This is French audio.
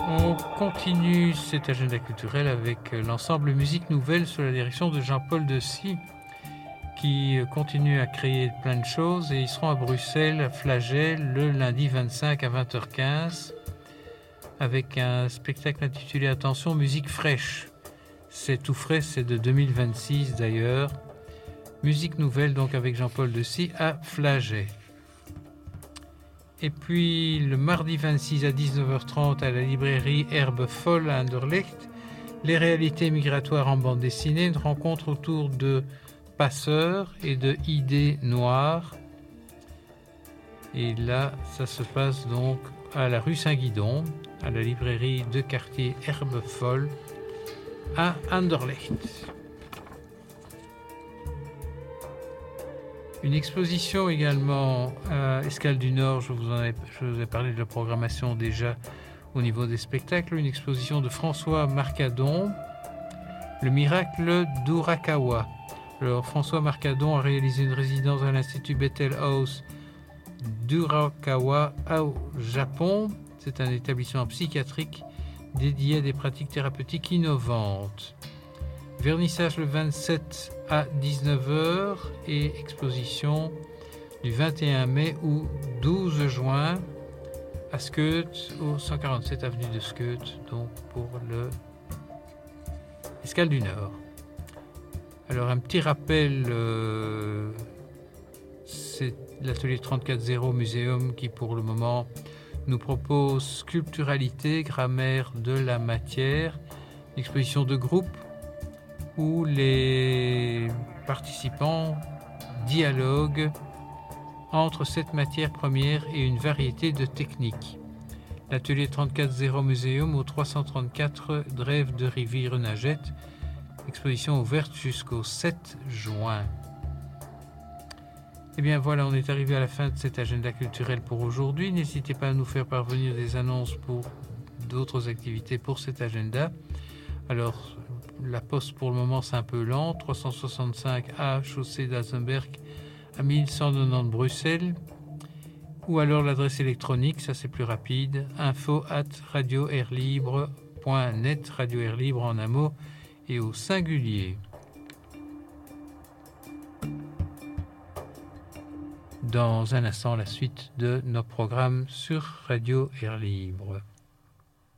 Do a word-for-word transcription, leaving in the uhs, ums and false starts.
On continue cet agenda culturel avec l'ensemble Musique Nouvelle sous la direction de Jean-Paul Dessy qui continue à créer plein de choses et ils seront à Bruxelles, à Flagey, le lundi vingt-cinq à vingt heures quinze avec un spectacle intitulé Attention, musique fraîche. C'est tout frais, c'est de deux mille vingt-six d'ailleurs. Musique Nouvelle donc avec Jean-Paul Dessy à Flagey. Et puis le mardi vingt-six à dix-neuf heures trente à la librairie Herbe Folle à Anderlecht, les réalités migratoires en bande dessinée, une rencontre autour de passeurs et de idées noires. Et là, ça se passe donc à la rue Saint-Guidon, à la librairie de quartier Herbe Folle à Anderlecht. Une exposition également à Escale du Nord, je vous, en ai, je vous ai parlé de la programmation déjà au niveau des spectacles, une exposition de François Marcadon, Le miracle d'Urakawa. Alors, François Marcadon a réalisé une résidence à l'Institut Bethel House d'Urakawa au Japon. C'est un établissement psychiatrique dédié à des pratiques thérapeutiques innovantes. Vernissage le vingt-sept à dix-neuf heures et exposition du vingt et un mai au douze juin à Skeut, au cent quarante-sept avenue de Skeut, donc pour le Escale du Nord. Alors un petit rappel, euh, c'est l'atelier trente-quatre zéro Muséum qui pour le moment nous propose Sculpturalité, grammaire de la matière, une exposition de groupe où les participants dialoguent entre cette matière première et une variété de techniques. L'atelier trente-quatre zéro Muséum au trois cent trente-quatre Drève de Rivière-Nagette, exposition ouverte jusqu'au sept juin. Et bien voilà, on est arrivé à la fin de cet agenda culturel pour aujourd'hui. N'hésitez pas à nous faire parvenir des annonces pour d'autres activités pour cet agenda. Alors, la poste pour le moment c'est un peu lent, trois cent soixante-cinq A, chaussée d'Azenberg à mille cent quatre-vingt-dix Bruxelles, ou alors l'adresse électronique, ça c'est plus rapide, info arobase radio air libre point net, Radio Air Libre en un mot et au singulier. Dans un instant, la suite de nos programmes sur Radio Air Libre.